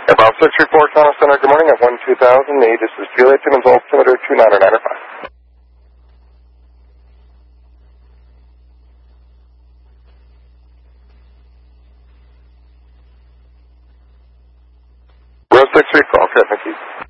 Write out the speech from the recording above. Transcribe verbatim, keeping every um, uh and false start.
About six three four Toronto Center, good morning. I've one two thousand. This is Juliet Timmons, altimeter two nine nine five. Row six three four, okay, thank you.